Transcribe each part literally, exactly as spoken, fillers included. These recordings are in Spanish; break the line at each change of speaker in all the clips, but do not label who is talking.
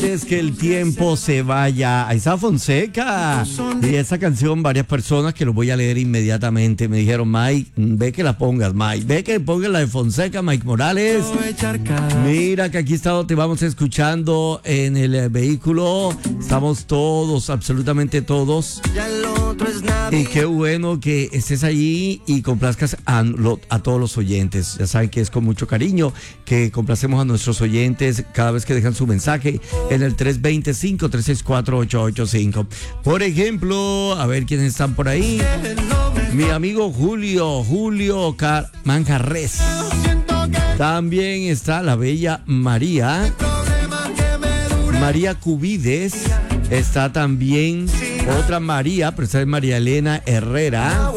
Es que el tiempo se vaya. Ahí está Fonseca. Y esa canción, varias personas que lo voy a leer inmediatamente me dijeron: Mike, ve que la pongas, Mike. Ve que pongas la de Fonseca, Mike Morales. Mira que aquí está, te vamos escuchando en el vehículo. Estamos todos, absolutamente todos. Y qué bueno que estés allí y complazcas a, lo, a todos los oyentes. Ya saben que es con mucho cariño que complacemos a nuestros oyentes cada vez que dejan su mensaje en el tres dos cinco, tres seis cuatro, ocho ocho cinco. Por ejemplo, a ver quiénes están por ahí. Mi amigo Julio, Julio Car- Manjarres. También está la bella María. María Cubides. Está también otra María, pero esta es María Elena Herrera.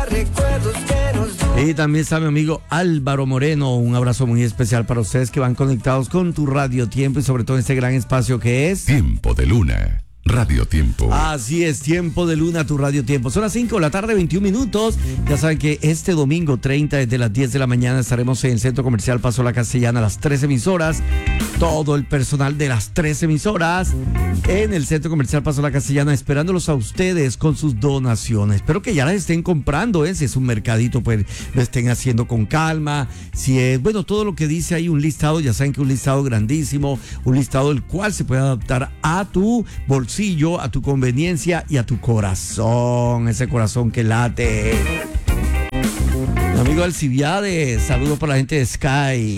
Y también está mi amigo Álvaro Moreno. Un abrazo muy especial para ustedes que van conectados con tu Radio Tiempo y sobre todo en este gran espacio que es
Tiempo de Luna. Radio Tiempo.
Así es, Tiempo de Luna, tu Radio Tiempo. Son las cinco de la tarde, veintiún minutos. Ya saben que este domingo treinta, desde las diez de la mañana, estaremos en el Centro Comercial Paso La Castellana, las tres emisoras. Todo el personal de las tres emisoras en el Centro Comercial Paso La Castellana, esperándolos a ustedes con sus donaciones. Espero que ya las estén comprando, ¿eh? Si es un mercadito, pues lo estén haciendo con calma. Si es, bueno, todo lo que dice ahí, un listado, ya saben que un listado grandísimo, un listado el cual se puede adaptar a tu bolsillo, a tu conveniencia y a tu corazón, ese corazón que late. Mi amigo Alcibiades, saludos para la gente de Sky.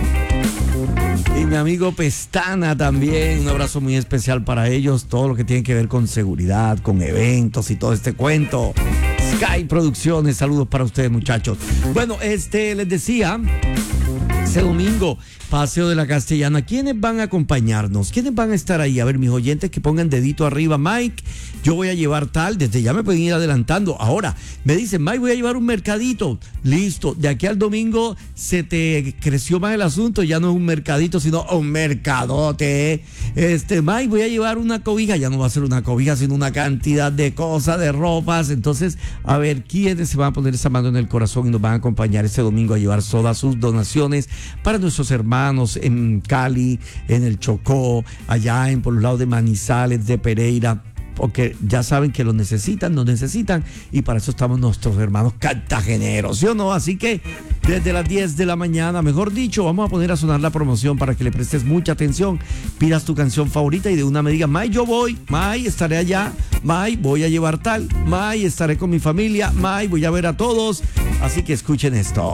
Y mi amigo Pestana también, un abrazo muy especial para ellos, todo lo que tiene que ver con seguridad, con eventos y todo este cuento. Sky Producciones, saludos para ustedes, muchachos. Bueno, este les decía, ese domingo, Paseo de la Castellana, ¿quiénes van a acompañarnos? ¿Quiénes van a estar ahí? A ver, mis oyentes que pongan dedito arriba. Mike, yo voy a llevar tal, desde ya me pueden ir adelantando. Ahora, me dicen, Mike, voy a llevar un mercadito. Listo, de aquí al domingo se te creció más el asunto, ya no es un mercadito, sino un mercadote. Este, Mike, voy a llevar una cobija, ya no va a ser una cobija, sino una cantidad de cosas, de ropas. Entonces, a ver, ¿quiénes se van a poner esa mano en el corazón y nos van a acompañar este domingo a llevar todas sus donaciones para nuestros hermanos en Cali, en el Chocó, allá en por los lados de Manizales, de Pereira? Porque ya saben que lo necesitan, nos necesitan, y para eso estamos nuestros hermanos cartageneros, ¿sí o no? Así que desde las diez de la mañana, mejor dicho, vamos a poner a sonar la promoción para que le prestes mucha atención, pidas tu canción favorita y de una me digas, May, yo voy, May, estaré allá, May, voy a llevar tal, May, estaré con mi familia, May, voy a ver a todos. Así que escuchen esto.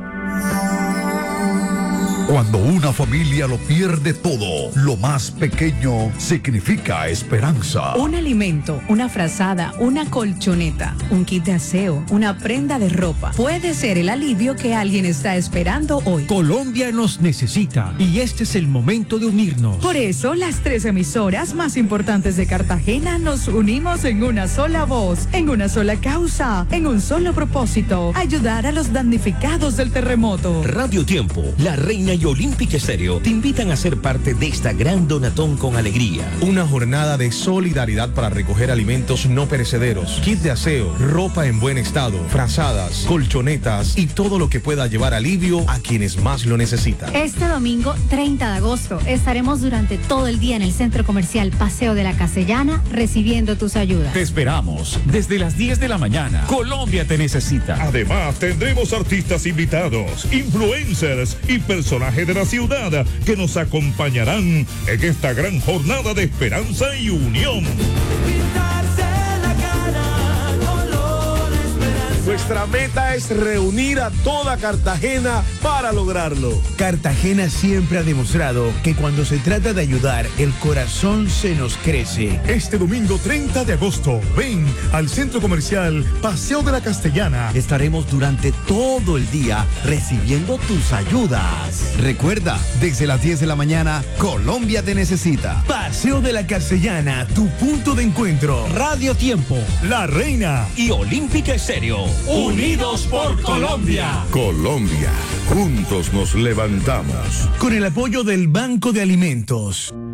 Cuando una familia lo pierde todo, lo más pequeño significa esperanza.
Un alimento, una frazada, una colchoneta, un kit de aseo, una prenda de ropa. Puede ser el alivio que alguien está esperando hoy.
Colombia nos necesita y este es el momento de unirnos.
Por eso, las tres emisoras más importantes de Cartagena nos unimos en una sola voz, en una sola causa, en un solo propósito: ayudar a los damnificados del terremoto.
Radio Tiempo, La Reina y Olímpica Estéreo te invitan a ser parte de esta gran donatón con alegría.
Una jornada de solidaridad para recoger alimentos no perecederos, kit de aseo, ropa en buen estado, frazadas, colchonetas y todo lo que pueda llevar alivio a quienes más lo necesitan.
Este domingo treinta de agosto estaremos durante todo el día en el Centro Comercial Paseo de la Castellana recibiendo tus ayudas.
Te esperamos desde las diez de la mañana. Colombia te necesita.
Además, tendremos artistas invitados, influencers y personajes de la ciudad que nos acompañarán en esta gran jornada de esperanza y unión.
Nuestra meta es reunir a toda Cartagena para lograrlo.
Cartagena siempre ha demostrado que cuando se trata de ayudar, el corazón se nos crece.
Este domingo treinta de agosto, ven al Centro Comercial Paseo de la Castellana.
Estaremos durante todo el día recibiendo tus ayudas.
Recuerda, desde las diez de la mañana, Colombia te necesita.
Paseo de la Castellana, tu punto de encuentro.
Radio Tiempo,
La Reina
y Olímpica Estéreo.
Unidos por Colombia.
Colombia, juntos nos levantamos.
Con el apoyo del Banco de Alimentos.